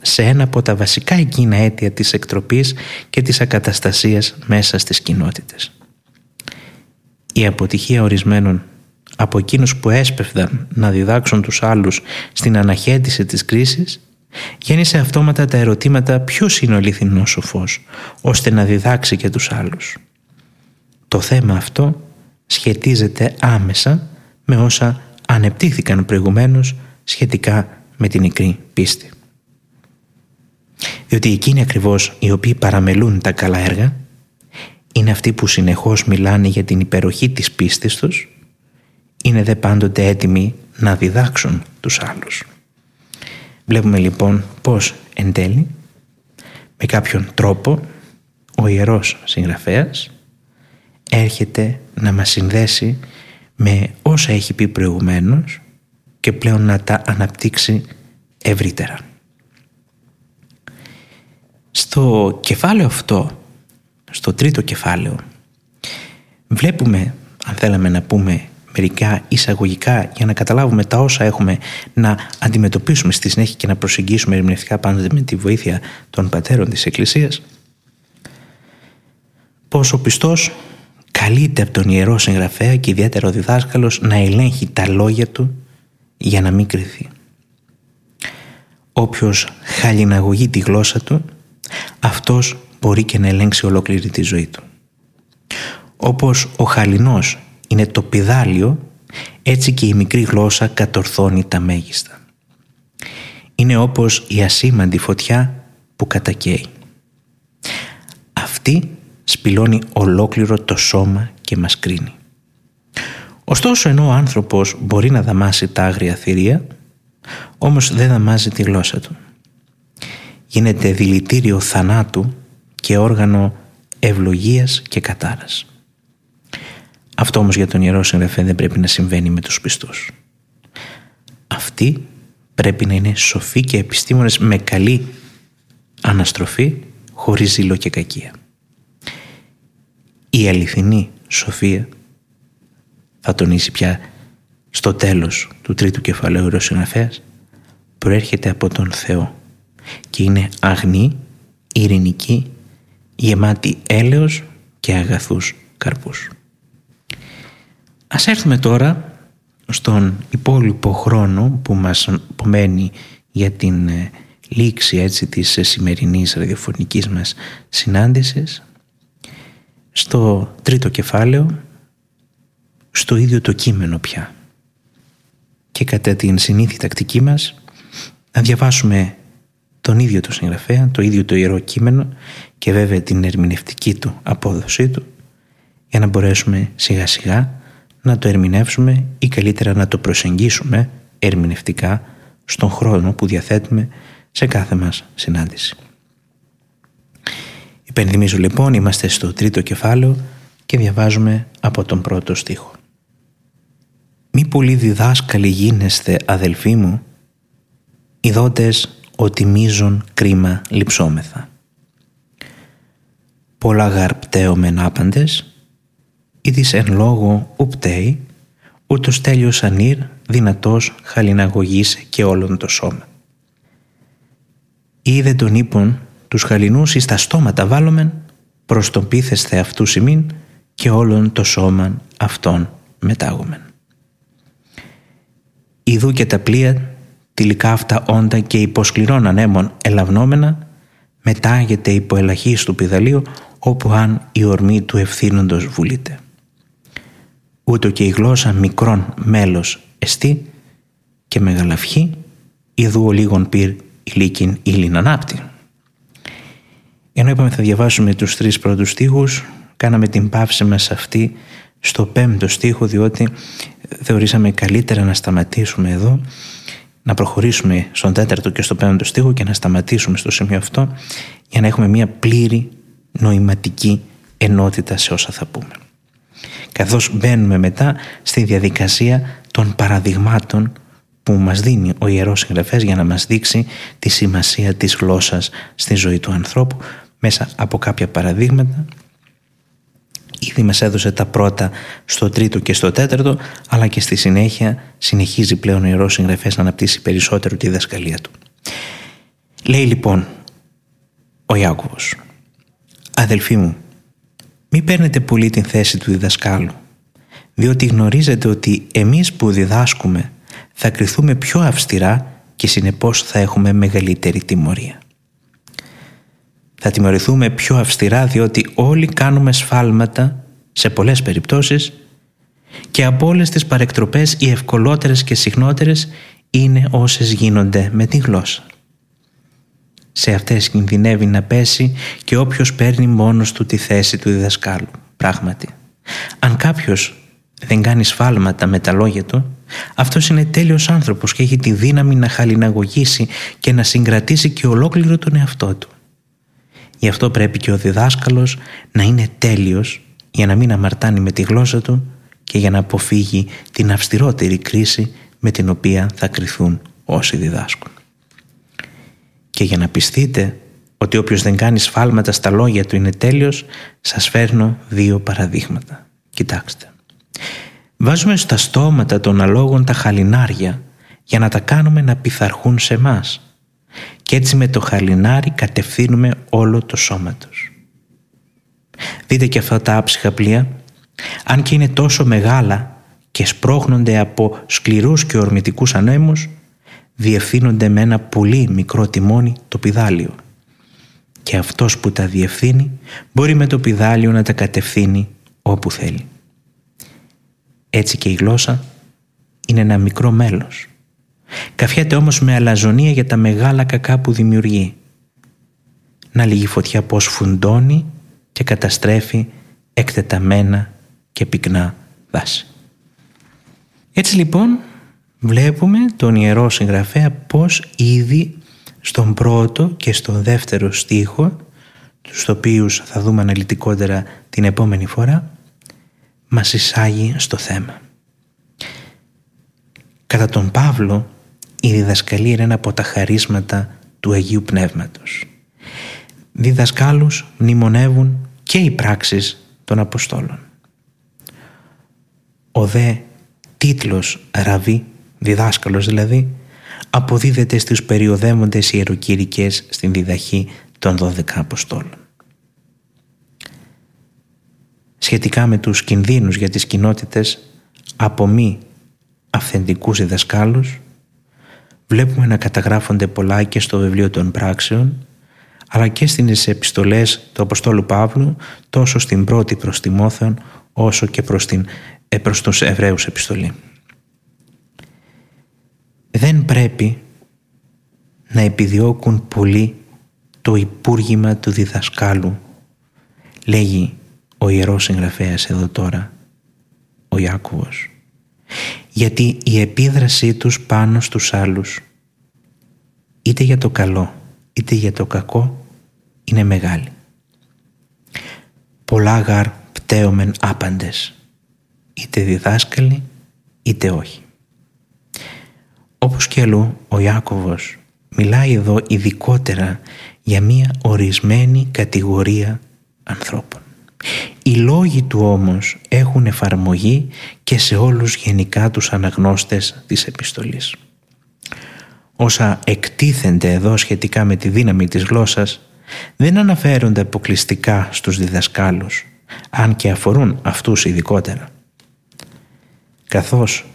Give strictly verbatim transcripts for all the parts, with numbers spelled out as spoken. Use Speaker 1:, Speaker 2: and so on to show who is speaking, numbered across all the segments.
Speaker 1: σε ένα από τα βασικά εκείνα αίτια της εκτροπής και της ακαταστασίας μέσα στις κοινότητες. Η αποτυχία ορισμένων από εκείνους που έσπευδαν να διδάξουν τους άλλους στην αναχέτηση της κρίσης γέννησε αυτόματα τα ερωτήματα ποιος είναι ο αληθινός σοφός, ώστε να διδάξει και τους άλλους. Το θέμα αυτό σχετίζεται άμεσα με όσα ανεπτύχθηκαν προηγουμένως σχετικά με την ικτρή πίστη. Διότι εκείνοι ακριβώς οι οποίοι παραμελούν τα καλά έργα είναι αυτοί που συνεχώς μιλάνε για την υπεροχή της πίστης τους, είναι δε πάντοτε έτοιμοι να διδάξουν τους άλλους. Βλέπουμε λοιπόν πως εν τέλει με κάποιον τρόπο ο Ιερός Συγγραφέας έρχεται να μας συνδέσει με όσα έχει πει προηγουμένως και πλέον να τα αναπτύξει ευρύτερα. Στο κεφάλαιο αυτό, στο τρίτο κεφάλαιο, βλέπουμε, αν θέλαμε να πούμε μερικά εισαγωγικά για να καταλάβουμε τα όσα έχουμε να αντιμετωπίσουμε στη συνέχεια και να προσεγγίσουμε ερμηνευτικά πάντοτε με τη βοήθεια των πατέρων της Εκκλησίας, πως ο πιστός καλείται από τον Ιερό Συγγραφέα και ιδιαίτερα ο διδάσκαλος να ελέγχει τα λόγια του για να μην κριθεί. Όποιος χαλιναγωγεί τη γλώσσα του, αυτός μπορεί και να ελέγξει ολόκληρη τη ζωή του. Όπως ο χαλινός είναι το πηδάλιο, έτσι και η μικρή γλώσσα κατορθώνει τα μέγιστα. Είναι όπως η ασήμαντη φωτιά που κατακαίει. Αυτή σπηλώνει ολόκληρο το σώμα και μας κρίνει. Ωστόσο, ενώ ο άνθρωπος μπορεί να δαμάσει τα άγρια θηρία, όμως δεν δαμάζει τη γλώσσα του. Γίνεται δηλητήριο θανάτου και όργανο ευλογίας και κατάρας. Αυτό όμως για τον Ιερό Συγγραφέα δεν πρέπει να συμβαίνει με τους πιστούς. Αυτοί πρέπει να είναι σοφοί και επιστήμονες με καλή αναστροφή, χωρίς ζήλο και κακία. Η αληθινή σοφία, θα τονίσει πια στο τέλος του τρίτου κεφαλαίου ο Ιερός Συγγραφέας, προέρχεται από τον Θεό και είναι αγνή, ειρηνική, γεμάτη έλεος και αγαθούς καρπούς. Ας έρθουμε τώρα στον υπόλοιπο χρόνο που μας απομένει για την λήξη έτσι της σημερινής ραδιοφωνικής μας συνάντησης, στο τρίτο κεφάλαιο, στο ίδιο το κείμενο πια. Και κατά την συνήθη τακτική μας να διαβάσουμε τον ίδιο το συγγραφέα, το ίδιο το ιερό κείμενο και βέβαια την ερμηνευτική του απόδοσή του, για να μπορέσουμε σιγά σιγά να το ερμηνεύσουμε ή καλύτερα να το προσεγγίσουμε ερμηνευτικά στον χρόνο που διαθέτουμε σε κάθε μας συνάντηση. Υπενθυμίζω λοιπόν, είμαστε στο τρίτο κεφάλαιο και διαβάζουμε από τον πρώτο στίχο. «Μη πολύ διδάσκαλοι γίνεστε, αδελφοί μου, ειδότες ότι μείζον κρίμα λειψόμεθα. Πολλά γαρπταίομεν άπαντες, ή της εν λόγω ουπταίει, ούτως τέλειος ανήρ δυνατός χαλιναγωγής και όλον το σώμα. Είδε τον ύπον τους χαλινούς εις τα στόματα βάλομεν, προς τον πείθεσθε αυτούς ημίν και όλον το σώμαν αυτόν μετάγομεν. Ιδού και τα πλοία, τυλικά αυτά όντα και υποσκληρών ανέμων ελαυνόμενα, μετάγεται υπό ελαχής του πηδαλίου, όπου αν η ορμή του ευθύνοντος βουλείται. Ούτω και η γλώσσα μικρόν μέλος εστί και μεγαλαυχή, ιδού ο λίγον πυρ ηλίκην ήλιν ανάπτη». Ενώ είπαμε θα διαβάσουμε τους τρεις πρώτους στίχους, κάναμε την παύση μας αυτή στο πέμπτο στίχο, διότι θεωρήσαμε καλύτερα να σταματήσουμε εδώ, να προχωρήσουμε στον τέταρτο και στο πέμπτο στίχο και να σταματήσουμε στο σημείο αυτό για να έχουμε μια πλήρη νοηματική ενότητα σε όσα θα πούμε. Καθώς μπαίνουμε μετά στη διαδικασία των παραδειγμάτων που μας δίνει ο Ιερός Συγγραφέας για να μας δείξει τη σημασία της γλώσσας στη ζωή του ανθρώπου μέσα από κάποια παραδείγματα. Ήδη μας έδωσε τα πρώτα στο τρίτο και στο τέταρτο, αλλά και στη συνέχεια συνεχίζει πλέον ο Ιερός Συγγραφέας να αναπτύσσει περισσότερο τη διδασκαλία του. Λέει λοιπόν ο Ιάκωβος: «Αδελφοί μου, μη παίρνετε πολύ την θέση του διδασκάλου, διότι γνωρίζετε ότι εμείς που διδάσκουμε θα κριθούμε πιο αυστηρά και συνεπώς θα έχουμε μεγαλύτερη τιμωρία. Θα τιμωρηθούμε πιο αυστηρά διότι όλοι κάνουμε σφάλματα σε πολλές περιπτώσεις και από όλες τις παρεκτροπές οι ευκολότερες και συχνότερες είναι όσες γίνονται με τη γλώσσα. Σε αυτές κινδυνεύει να πέσει και όποιος παίρνει μόνος του τη θέση του διδασκάλου. Πράγματι, αν κάποιος δεν κάνει σφάλματα με τα λόγια του, αυτός είναι τέλειος άνθρωπος και έχει τη δύναμη να χαλιναγωγήσει και να συγκρατήσει και ολόκληρο τον εαυτό του. Γι' αυτό πρέπει και ο διδάσκαλος να είναι τέλειος για να μην αμαρτάνει με τη γλώσσα του και για να αποφύγει την αυστηρότερη κρίση με την οποία θα κριθούν όσοι διδάσκουν. Και για να πιστείτε ότι όποιος δεν κάνει σφάλματα στα λόγια του είναι τέλειος, σας φέρνω δύο παραδείγματα. Κοιτάξτε. Βάζουμε στα στόματα των αλόγων τα χαλινάρια για να τα κάνουμε να πειθαρχούν σε μας. Και έτσι με το χαλινάρι κατευθύνουμε όλο το σώμα τους. Δείτε και αυτά τα άψυχα πλοία, αν και είναι τόσο μεγάλα και σπρώχνονται από σκληρούς και ορμητικούς ανέμους, διευθύνονται με ένα πολύ μικρό τιμόνι, το πηδάλιο. Και αυτός που τα διευθύνει μπορεί με το πηδάλιο να τα κατευθύνει όπου θέλει. Έτσι και η γλώσσα είναι ένα μικρό μέλος. Καφιέται όμως με αλαζονία για τα μεγάλα κακά που δημιουργεί. Να λίγη φωτιά πως φουντώνει και καταστρέφει εκτεταμένα και πυκνά δάση. Έτσι λοιπόν βλέπουμε τον Ιερό Συγγραφέα πως ήδη στον πρώτο και στον δεύτερο στίχο, τους οποίους θα δούμε αναλυτικότερα την επόμενη φορά, μας εισάγει στο θέμα. Κατά τον Παύλο, η διδασκαλία είναι ένα από τα χαρίσματα του Αγίου Πνεύματος. Διδασκάλους μνημονεύουν και οι πράξεις των Αποστόλων. Ο δε τίτλος ραβί, διδάσκαλος δηλαδή, αποδίδεται στους περιοδεύοντες ιεροκήρυκες στην διδαχή των δώδεκα Αποστόλων. Σχετικά με τους κινδύνους για τις κοινότητες από μη αυθεντικούς διδασκάλους, βλέπουμε να καταγράφονται πολλά και στο βιβλίο των πράξεων, αλλά και στις επιστολές του Αποστόλου Παύλου, τόσο στην πρώτη προς Τιμόθεον, όσο και προς, την, προς τους Εβραίους επιστολή. Δεν πρέπει να επιδιώκουν πολύ το υπούργημα του διδασκάλου, λέγει ο Ιερός Συγγραφέας εδώ τώρα, ο Ιάκωβος, γιατί η επίδρασή τους πάνω στους άλλους, είτε για το καλό είτε για το κακό, είναι μεγάλη. Πολλά γαρ πτέωμεν άπαντες, είτε διδάσκαλοι είτε όχι. Όπως και αλλού, ο Ιάκωβος μιλάει εδώ ειδικότερα για μία ορισμένη κατηγορία ανθρώπων. Οι λόγοι του όμως έχουν εφαρμογή και σε όλους γενικά τους αναγνώστες της επιστολής. Όσα εκτίθενται εδώ σχετικά με τη δύναμη της γλώσσας δεν αναφέρονται αποκλειστικά στους διδασκάλους, αν και αφορούν αυτούς ειδικότερα. Καθώς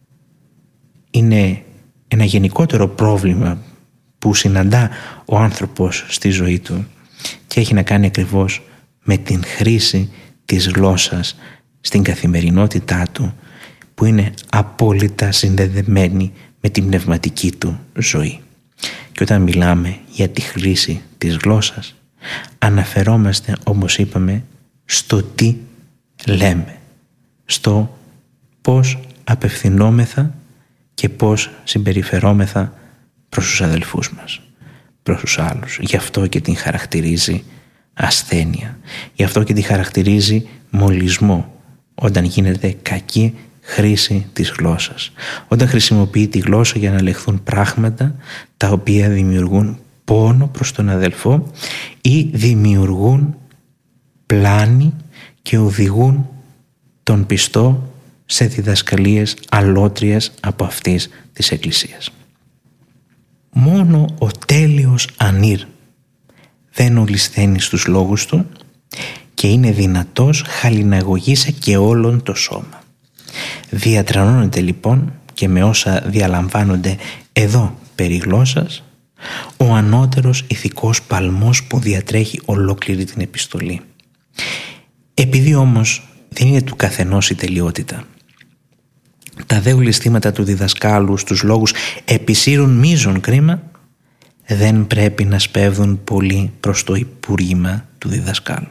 Speaker 1: είναι ένα γενικότερο πρόβλημα που συναντά ο άνθρωπος στη ζωή του και έχει να κάνει ακριβώς με την χρήση της γλώσσας στην καθημερινότητά του, που είναι απόλυτα συνδεδεμένη με την πνευματική του ζωή. Και όταν μιλάμε για τη χρήση της γλώσσας, αναφερόμαστε, όπως είπαμε, στο τι λέμε, στο πώς απευθυνόμεθα και πώς συμπεριφερόμεθα προς τους αδελφούς μας, προς τους άλλους. Γι' αυτό και την χαρακτηρίζει ασθένεια. Γι' αυτό και τη χαρακτηρίζει μολυσμό, όταν γίνεται κακή χρήση της γλώσσας. Όταν χρησιμοποιεί τη γλώσσα για να λεχθούν πράγματα τα οποία δημιουργούν πόνο προς τον αδελφό ή δημιουργούν πλάνη και οδηγούν τον πιστό σε διδασκαλίες αλότριες από αυτής της Εκκλησίας. Μόνο ο τέλειος ανήρ δεν ολισθαίνει στους λόγους του και είναι δυνατός χαλιναγωγήσα και όλον το σώμα. Διατρανώνεται λοιπόν και με όσα διαλαμβάνονται εδώ περί γλώσσας ο ανώτερος ηθικός παλμός που διατρέχει ολόκληρη την επιστολή. Επειδή όμως δεν είναι του καθενός η τελειότητα, τα δε ολισθήματα του διδασκάλου στους λόγους επισύρουν μείζον κρίμα, δεν πρέπει να σπέβδουν πολύ προς το υπούργημα του διδασκάλου.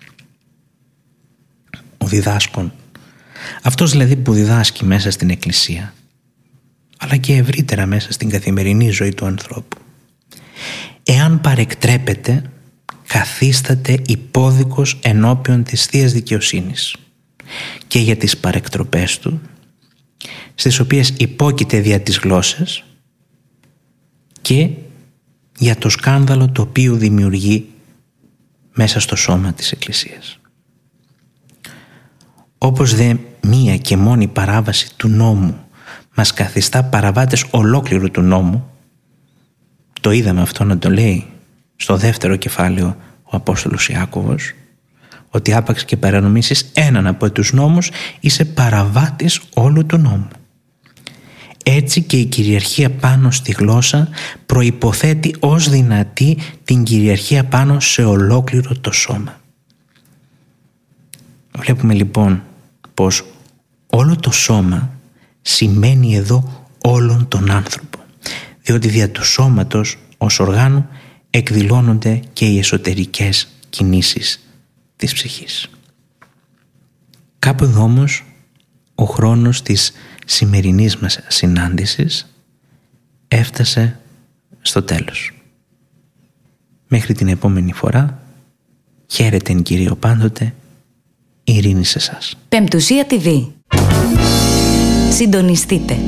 Speaker 1: Ο διδάσκων, αυτός δηλαδή που διδάσκει μέσα στην εκκλησία, αλλά και ευρύτερα μέσα στην καθημερινή ζωή του ανθρώπου, εάν παρεκτρέπεται, καθίσταται υπόδικος ενώπιον της Θείας Δικαιοσύνης και για τις παρεκτροπές του, στις οποίες υπόκειται δια τις γλώσσες, και για το σκάνδαλο το οποίο δημιουργεί μέσα στο σώμα της Εκκλησίας. Όπως δε μία και μόνη παράβαση του νόμου μας καθιστά παραβάτες ολόκληρου του νόμου, το είδαμε αυτό να το λέει στο δεύτερο κεφάλαιο ο Απόστολος Ιάκωβος, ότι άπαξ και παρανομήσεις έναν από τους νόμους είσαι παραβάτης όλου του νόμου. Έτσι και η κυριαρχία πάνω στη γλώσσα προϋποθέτει ως δυνατή την κυριαρχία πάνω σε ολόκληρο το σώμα. Βλέπουμε λοιπόν πως όλο το σώμα σημαίνει εδώ όλον τον άνθρωπο, διότι δια του σώματος ως οργάνου εκδηλώνονται και οι εσωτερικές κινήσεις της ψυχής. Κάπου εδώ όμως ο χρόνος της σημερινής μας συνάντησης έφτασε στο τέλος. Μέχρι την επόμενη φορά, χαίρετε εν Κυρίω πάντοτε, ειρήνη σε εσάς.
Speaker 2: Πεμπτουσία τι βι. Συντονιστείτε.